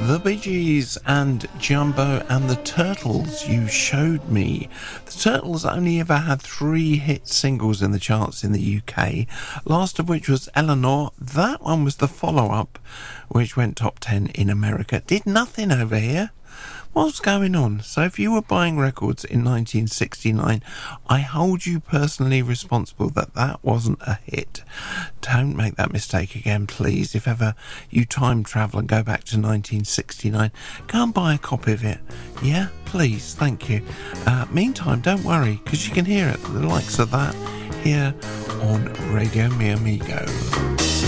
The Bee Gees and Jumbo and the Turtles, You Showed Me. The Turtles only ever had 3 hit singles in the charts in the UK, last of which was Eleanor. That one was the follow-up, which went top 10 in America. Did nothing over here. What's going on? So if you were buying records in 1969, I hold you personally responsible that that wasn't a hit. Don't make that mistake again, please. If ever you time travel and go back to 1969, go and buy a copy of it. Yeah, please, thank you. Meantime, don't worry, because you can hear it, the likes of that, here on Radio Mi Amigo.